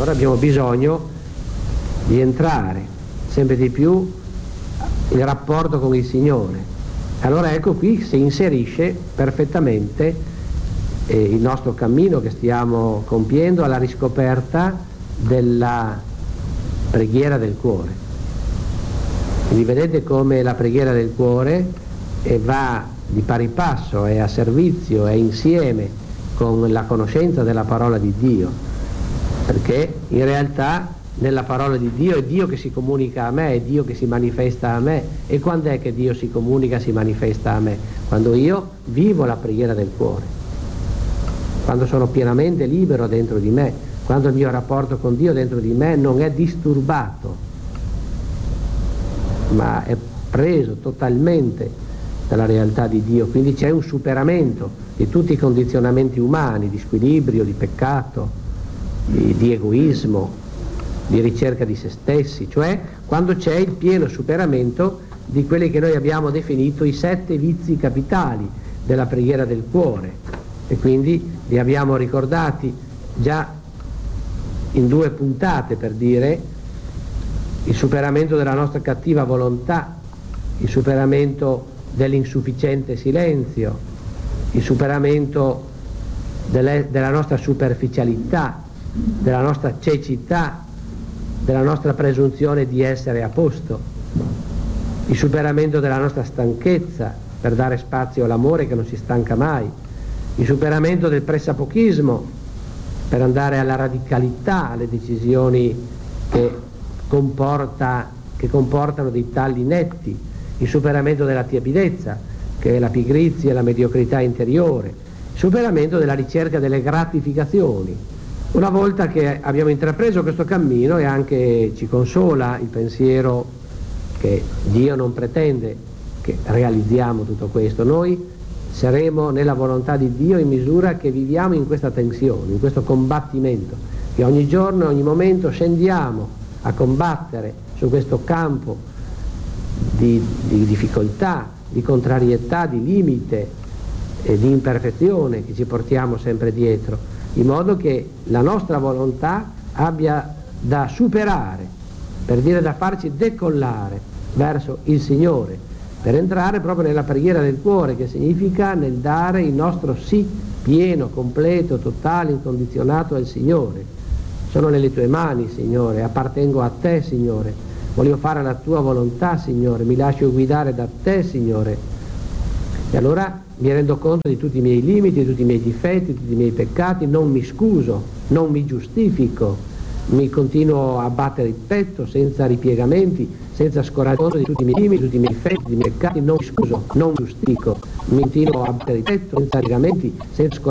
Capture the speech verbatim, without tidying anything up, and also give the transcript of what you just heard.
Allora abbiamo bisogno di entrare sempre di più in rapporto con il Signore. Allora ecco qui si inserisce perfettamente eh, il nostro cammino che stiamo compiendo alla riscoperta della preghiera del cuore. Quindi vedete come la preghiera del cuore eh, va di pari passo, è a servizio, è insieme con la conoscenza della parola di Dio, perché in realtà nella parola di Dio è Dio che si comunica a me, è Dio che si manifesta a me. E quando è che Dio si comunica, si manifesta a me? Quando io vivo la preghiera del cuore, quando sono pienamente libero dentro di me, quando il mio rapporto con Dio dentro di me non è disturbato, ma è preso totalmente dalla realtà di Dio. Quindi c'è un superamento di tutti i condizionamenti umani, di squilibrio, di peccato, di, di egoismo, di ricerca di se stessi, cioè quando c'è il pieno superamento di quelli che noi abbiamo definito i sette vizi capitali della preghiera del cuore, e quindi li abbiamo ricordati già in due puntate, per dire il superamento della nostra cattiva volontà, il superamento dell'insufficiente silenzio, il superamento delle, della nostra superficialità, della nostra cecità, della nostra presunzione di essere a posto, il superamento della nostra stanchezza per dare spazio all'amore che non si stanca mai, il superamento del pressapochismo per andare alla radicalità, alle decisioni che, comporta, che comportano dei tagli netti, il superamento della tiepidezza, che è la pigrizia e la mediocrità interiore, il superamento della ricerca delle gratificazioni. Una volta che abbiamo intrapreso questo cammino, e anche ci consola il pensiero che Dio non pretende che realizziamo tutto questo, noi saremo nella volontà di Dio in misura che viviamo in questa tensione, in questo combattimento, che ogni giorno, ogni momento scendiamo a combattere su questo campo di, di difficoltà, di contrarietà, di limite e di imperfezione che ci portiamo sempre dietro, in modo che la nostra volontà abbia da superare, per dire da farci decollare verso il Signore, per entrare proprio nella preghiera del cuore, che significa nel dare il nostro sì pieno, completo, totale, incondizionato al Signore. Sono nelle tue mani, Signore, appartengo a te, Signore, voglio fare la tua volontà, Signore, mi lascio guidare da te, Signore. E allora mi rendo conto di tutti i miei limiti, di tutti i miei difetti, di tutti i miei peccati, non mi scuso, non mi giustifico, mi continuo a battere il petto senza ripiegamenti, senza scoraggiare conto di tutti i miei limiti, di tutti i miei difetti, di tutti i miei peccati, non mi scuso, non mi giustifico, mi continuo a battere il petto senza ripiegamenti, senza scoraggiare